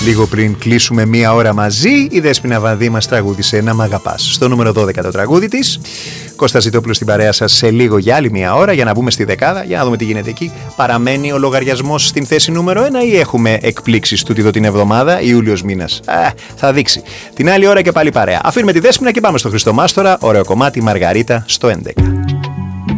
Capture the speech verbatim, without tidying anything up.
Λίγο πριν κλείσουμε μία ώρα μαζί, η Δέσποινα Βανδύ μας τραγούδισε «Να μ' αγαπάς». Στο νούμερο δώδεκα το τραγούδι της. Κώστα Ζητόπουλος στην παρέα σας σε λίγο για άλλη μία ώρα για να μπούμε στη δεκάδα, για να δούμε τι γίνεται εκεί. Παραμένει ο λογαριασμός στην θέση νούμερο ένα ή έχουμε εκπλήξεις τούτη εδώ την εβδομάδα, Ιούλιος μήνας? Α, θα δείξει. Την άλλη ώρα και πάλι παρέα. Αφήνουμε τη Δέσποινα και πάμε στο Χριστό Μάστορα. Ωραίο κομμάτι, Μαργαρίτα στο έντεκα.